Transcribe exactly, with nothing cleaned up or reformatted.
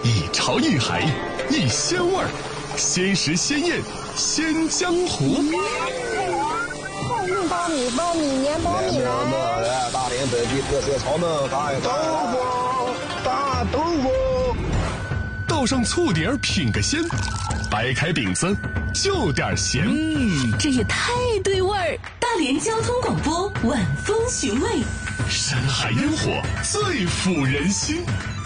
一潮一海，一鲜味儿，鲜食鲜宴，鲜江湖。 苞米苞米年苞米来， 大连本地特色炒焖饭， 豆腐大豆腐， 倒上醋碟儿品个鲜，掰开饼子就点咸。 嗯，这也太对味儿！大连交通广播晚风寻味， 山海烟火最抚人心。